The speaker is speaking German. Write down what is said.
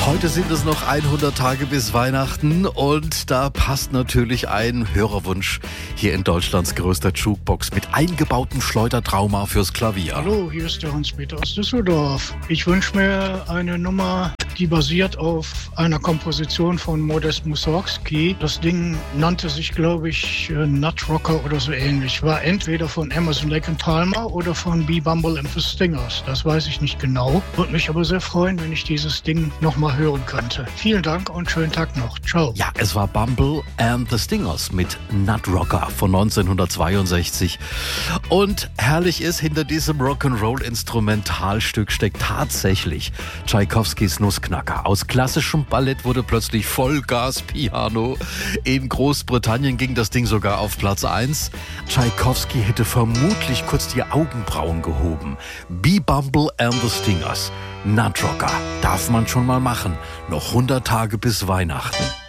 Heute sind es noch 100 Tage bis Weihnachten und da passt natürlich ein Hörerwunsch hier in Deutschlands größter Jukebox mit eingebautem Schleudertrauma fürs Klavier. Hallo, hier ist der Hans-Peter aus Düsseldorf. Ich wünsche mir eine Nummer, die basiert auf einer Komposition von Modest Mussorgsky. Das Ding nannte sich, glaube ich, Nutrocker oder so ähnlich. War entweder von Emerson, Lake and Palmer oder von B. Bumble and the Stingers. Das weiß ich nicht genau. Würde mich aber sehr freuen, wenn ich dieses Ding nochmal hören könnte. Vielen Dank und schönen Tag noch. Ciao. Ja, es war Bumble and the Stingers mit Nutrocker von 1962. Und herrlich ist, hinter diesem Rock'n'Roll-Instrumentalstück steckt tatsächlich Tschaikowskis Nussknacker. Aus klassischem Ballett wurde plötzlich Vollgas-Piano. In Großbritannien ging das Ding sogar auf Platz 1. Tschaikowski hätte vermutlich kurz die Augenbrauen gehoben. B. Bumble and the Stingers. Nutrocker. Darf man schon mal machen. Noch 100 Tage bis Weihnachten.